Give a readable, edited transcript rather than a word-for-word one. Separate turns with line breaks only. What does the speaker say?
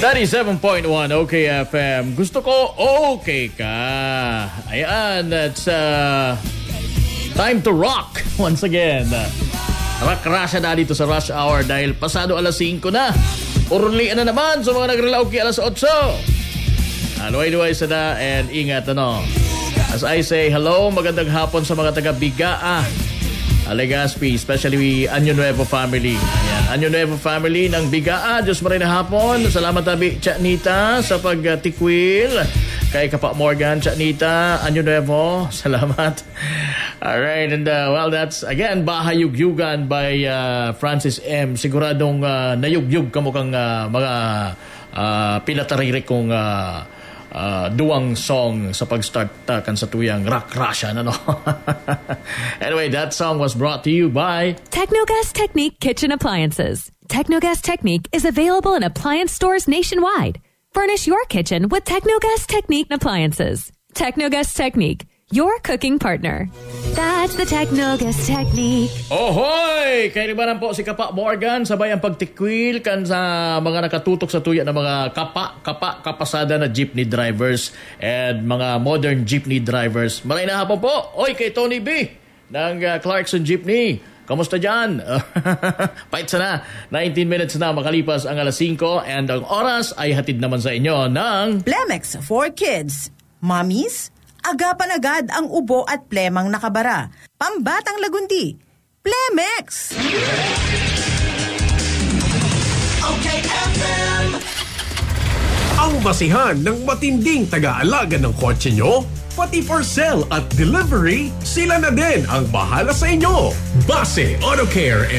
97.1 OK FM. Gusto ko okay ka. Ayan, it's time to rock once again. Rock Russia na dito sa Rush Hour dahil pasado alas 5 na. Urunlian na naman sa mga naglalauki alas 8. Luway-luway sana and ingat As I say, hello, magandang hapon sa mga taga-Bigaa, Legazpi, especially Año Nuevo family. Ayan, Año Nuevo family ng Bigaa. Diyos maray na hapon. Salamat tabi, Chanita, sa pag-tikwil. Kay Kapa Morgan, Chanita, Año Nuevo. Salamat. Alright, and well, that's, again, Bahayugyugan by Francis M. Siguradong nayugyug ka mukhang mga pinataririk kong duwang song sa pag-start kan sa tuyang Rock Russia Anyway, that song was brought to you by
Technogas Technique Kitchen Appliances. Technogas Technique is available in appliance stores nationwide. Furnish your kitchen with Technogas Technique Appliances. Technogas Technique, your cooking partner. That's the Technogas Technique.
Ohoy! Kaya naman po si Kapa Morgan sabay ang pagtikwil kan sa mga nakatutok sa tuya ng mga kapasada na jeepney drivers and mga modern jeepney drivers. Malay na hapon po. Oy, kay Tony B ng Clarkson Jeepney. Kamusta dyan? Pait sana. 19 minutes na makalipas ang alas 5 and ang oras ay hatid naman sa inyo ng
Plemex for Kids. Mommies, agapan agad ang ubo at plemang nakabara. Pambatang lagundi. Plemex!
Okay, FM.
Ang basihan ng matinding taga-alaga ng kotse nyo, pati for sale at delivery, sila na din ang bahala sa inyo. Base Auto Care